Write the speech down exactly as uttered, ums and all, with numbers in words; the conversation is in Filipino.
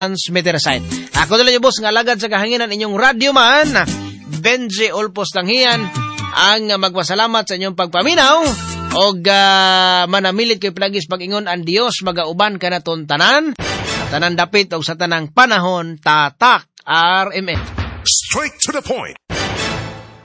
transmitter site. Ako na lang yung boss nga alagad sa kahanginan inyong radio man, Benji Olpos Tanghian, ang magpasalamat sa inyong pagpaminaw o uh, manamilit kay plagis pag-ingon ang Dios magauban ka na tanan, tanan dapit o sa tanang panahon, tatak R M N. Straight to the point.